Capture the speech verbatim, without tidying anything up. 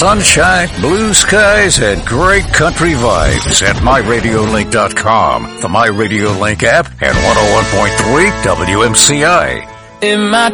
sunshine, blue skies, and great country vibes at my radio link dot com, the MyRadioLink app, and one oh one point three W M C I. In my